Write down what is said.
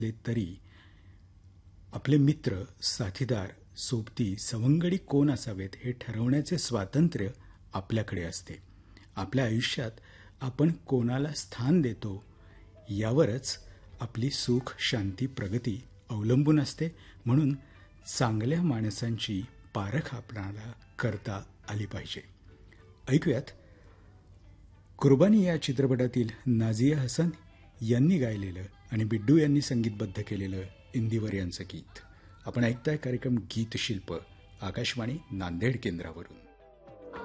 तरी आपले मित्र, साथीदार, सोबती, सवंगडी कोण असावेत हे ठरवण्याचे स्वातंत्र्य आपल्याकडे असते. आपल्या आयुष्यात आपण कोणाला स्थान देतो यावरच आपली सुख, शांती, प्रगती अवलंबून असते. म्हणून चांगल्या माणसांची पारख आपल्याला करता आली पाहिजे. ऐकूयात कुर्बानी या चित्रपटातील नाझिया हसन यांनी गायलेलं आणि बिड्डू यांनी संगीतबद्ध केलेलं इंदिवर यांचं गीत. आपण ऐकताय कार्यक्रम गीतशिल्प, आकाशवाणी नांदेड केंद्रावरून.